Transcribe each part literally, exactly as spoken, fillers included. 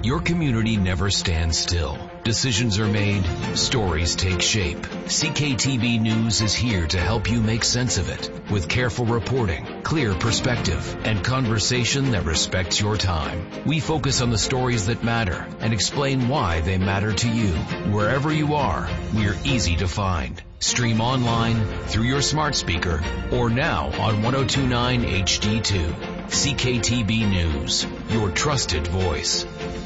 Your community never stands still. Decisions are made, stories take shape. C K T B News is here to help you make sense of it with careful reporting, clear perspective, and conversation that respects your time. We focus on the stories that matter and explain why they matter to you. Wherever you are, we're easy to find. Stream online, through your smart speaker, or now on ten twenty-nine H D two. C K T B News, your trusted voice.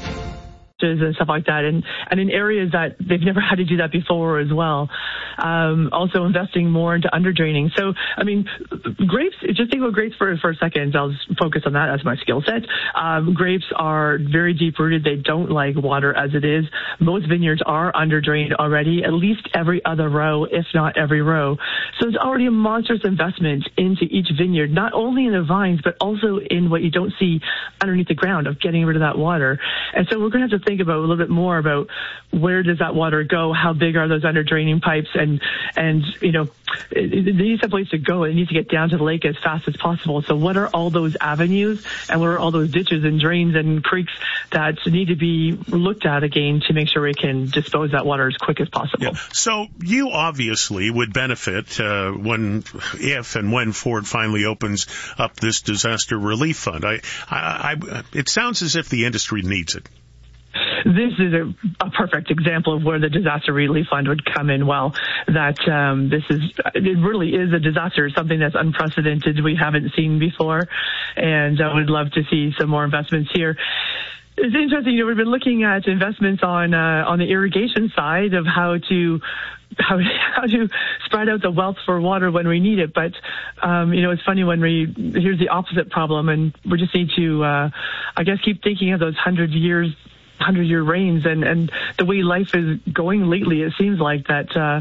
And stuff like that, and, and in areas that they've never had to do that before as well. Um, also investing more into underdraining. So, I mean, grapes, just think about grapes for, for a second. I'll just focus on that as my skill set. Um, grapes are very deep-rooted. They don't like water as it is. Most vineyards are underdrained already, at least every other row, if not every row. So it's already a monstrous investment into each vineyard, not only in the vines, but also in what you don't see underneath the ground of getting rid of that water. And so we're going to have to think about a little bit more about where does that water go, how big are those under draining pipes, and and you know it, it needs a place to go. It needs to get down to the lake as fast as possible. So what are all those avenues, and what are all those ditches and drains and creeks that need to be looked at again to make sure we can dispose that water as quick as possible? Yeah. So you obviously would benefit uh, when, if and when Ford finally opens up this disaster relief fund. I, I, I it sounds as if the industry needs it. This is a, a perfect example of where the disaster relief fund would come in well. That um, this is, it really is a disaster, something that's unprecedented, we haven't seen before, and I would love to see some more investments here. It's interesting, you know, we've been looking at investments on uh, on the irrigation side of how to how how to spread out the wealth for water when we need it. But um, you know, it's funny when we here's the opposite problem, and we just need to, uh, I guess, keep thinking of those hundred years. hundred-year rains, and, and the way life is going lately, it seems like that uh,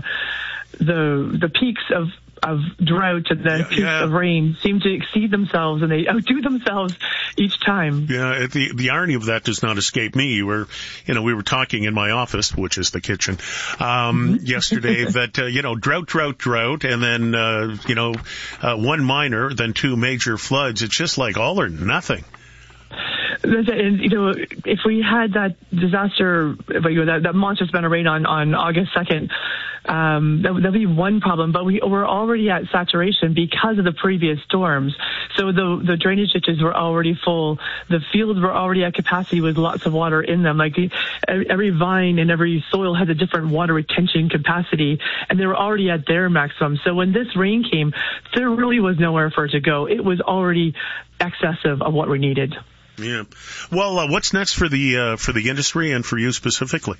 the the peaks of, of drought and the yeah, peaks yeah. of rain seem to exceed themselves, and they outdo themselves each time. Yeah, the the irony of that does not escape me. We're, you know, we were talking in my office, which is the kitchen, um, yesterday that, uh, you know, drought, drought, drought, and then, uh, you know, uh, one minor, then two major floods. It's just like all or nothing. And, you know, if we had that disaster, you know, that, that monstrous amount of rain on, on August second, um, that would be one problem. But we, we're already at saturation because of the previous storms. So the, the drainage ditches were already full. The fields were already at capacity with lots of water in them. Like the, every vine and every soil has a different water retention capacity, and they were already at their maximum. So when this rain came, there really was nowhere for it to go. It was already excessive of what we needed. Yeah. Well, uh, what's next for the uh, for the industry and for you specifically?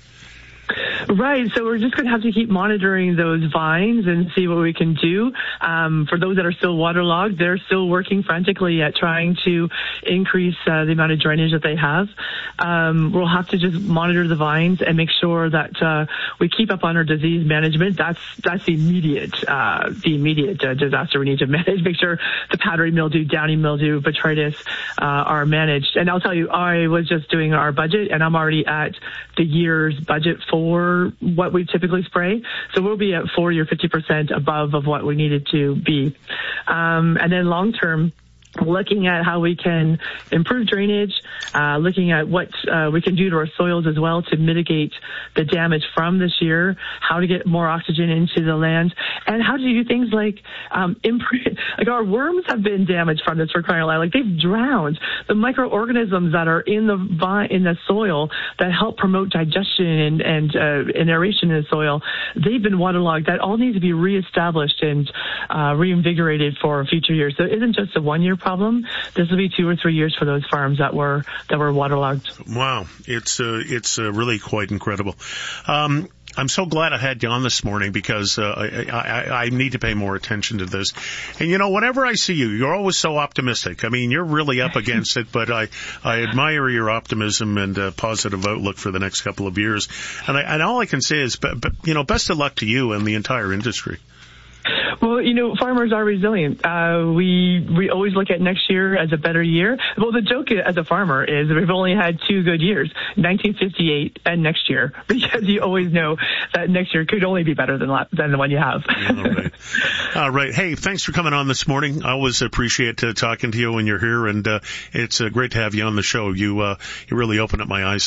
Right, so we're just going to have to keep monitoring those vines and see what we can do. Um, for those that are still waterlogged, they're still working frantically at trying to increase uh, the amount of drainage that they have. Um, we'll have to just monitor the vines and make sure that uh, we keep up on our disease management. That's that's the immediate uh, the immediate uh, disaster we need to manage. Make sure the powdery mildew, downy mildew, botrytis uh, are managed. And I'll tell you, I was just doing our budget, and I'm already at the year's budget for what we typically spray. So we'll be at forty or fifty percent above of what we needed to be. Um, and then long term, looking at how we can improve drainage, uh, looking at what uh, we can do to our soils as well to mitigate the damage from this year, how to get more oxygen into the land, and how to do things like um, improve. Like our worms have been damaged from this for crying out loud. Like they've drowned. The microorganisms that are in the vine, in the soil that help promote digestion and and, uh, and aeration in the soil, they've been waterlogged. That all needs to be reestablished and uh, reinvigorated for future years. So it isn't just a one-year problem. This will be two or three years for those farms that were that were waterlogged. Wow, it's uh, it's uh, really quite incredible. Um, I'm so glad I had you on this morning because uh, I, I, I need to pay more attention to this. And, you know, whenever I see you, you're always so optimistic. I mean, you're really up against it, but I, I admire your optimism and uh, positive outlook for the next couple of years. And, I, and all I can say is, but, but, you know, best of luck to you and the entire industry. Well, you know, farmers are resilient. Uh, we we always look at next year as a better year. Well, the joke as a farmer is we've only had two good years, nineteen fifty-eight and next year, because you always know that next year could only be better than than the one you have. All right. All right. Hey, thanks for coming on this morning. I always appreciate uh, talking to you when you're here, and uh, it's uh, great to have you on the show. You uh, you really opened up my eyes.